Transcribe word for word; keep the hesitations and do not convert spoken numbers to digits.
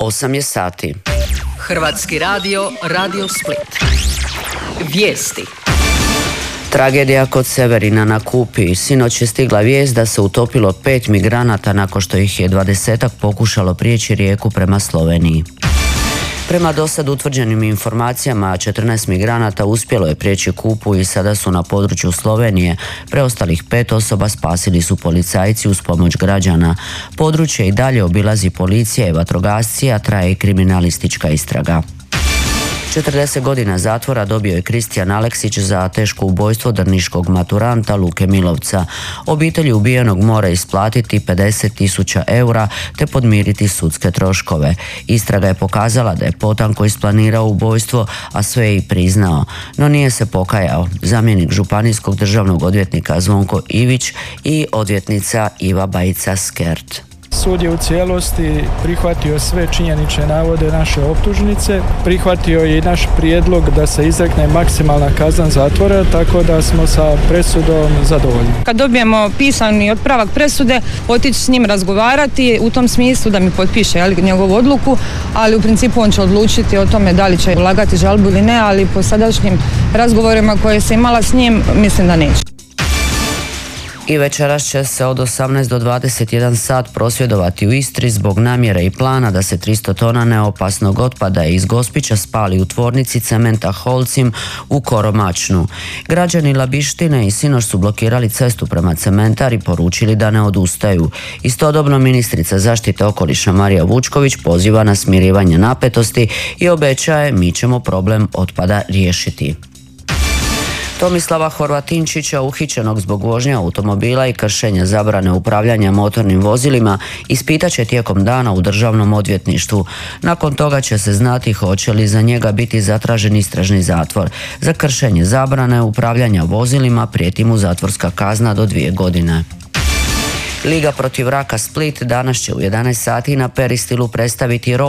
osam je sati. Hrvatski radio, Radio Split. Vijesti. Tragedija kod Severina na Kupi. Sinoć je stigla vijest da se utopilo pet migranata nakon što ih je dvadesetak pokušalo prijeći rijeku prema Sloveniji. Prema dosad utvrđenim informacijama, četrnaest migranata uspjelo je prijeći Kupu i sada su na području Slovenije. Preostalih pet osoba spasili su policajci uz pomoć građana. Područje i dalje obilazi policija i vatrogasci, a traje i kriminalistička istraga. četrdeset godina zatvora dobio je Kristijan Aleksić za teško ubojstvo drniškog maturanta Luke Milovca. Obitelji ubijenog mora isplatiti pedeset tisuća eura te podmiriti sudske troškove. Istraga je pokazala da je potanko isplanirao ubojstvo, a sve je i priznao, no nije se pokajao. Zamjenik županijskog državnog odvjetnika Zvonko Ivić i odvjetnica Iva Bajica Skert. Sud je u cijelosti prihvatio sve činjenične navode naše optužnice, prihvatio je i naš prijedlog da se izrekne maksimalna kazna zatvora, tako da smo sa presudom zadovoljni. Kad dobijemo pisani otpravak presude, otići s njim razgovarati u tom smislu da mi potpiše jel, njegovu odluku, ali u principu on će odlučiti o tome da li će ulagati žalbu ili ne, ali po sadašnjim razgovorima koje se imala s njim, mislim da neće. I večeras će se od osamnaest do dvadeset jedan sat prosvjedovati u Istri zbog namjere i plana da se tristo tona neopasnog otpada iz Gospića spali u tvornici cementa Holcim u Koromačnu. Građani Labištine i sinoć su blokirali cestu prema cementari i poručili da ne odustaju. Istodobno ministrica zaštite okoliša Marija Vučković poziva na smirivanje napetosti i obećaje mi ćemo problem otpada riješiti. Tomislava Horvatinčića, uhićenog zbog vožnje automobila i kršenja zabrane upravljanja motornim vozilima, ispitat će tijekom dana u državnom odvjetništvu. Nakon toga će se znati hoće li za njega biti zatražen istražni zatvor. Za kršenje zabrane upravljanja vozilima prijeti mu zatvorska kazna do dvije godine. Liga protiv raka Split danas će u jedanaest sati na Peristilu predstaviti